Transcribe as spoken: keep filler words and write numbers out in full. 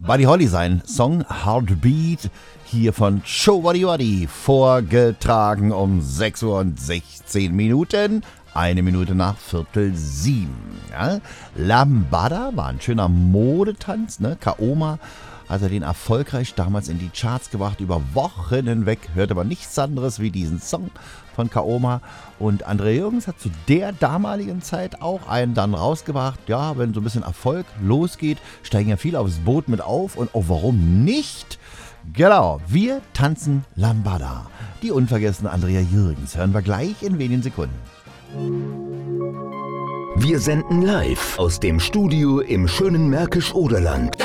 Buddy Holly sein Song Heartbeat hier von Show Waddy Waddy, vorgetragen um sechs Uhr und sechzehn Minuten, eine Minute nach Viertel sieben. Ja? Lambada war ein schöner Modetanz, ne? Kaoma hat er den erfolgreich damals in die Charts gebracht, über Wochen hinweg, hört aber nichts anderes wie diesen Song von Kaoma. Und André Jürgens hat zu der damaligen Zeit auch einen dann rausgebracht, ja, wenn so ein bisschen Erfolg losgeht, steigen ja viele aufs Boot mit auf und auch warum nicht? Genau, wir tanzen Lambada. Die unvergessene Andrea Jürgens hören wir gleich in wenigen Sekunden. Wir senden live aus dem Studio im schönen Märkisch-Oderland.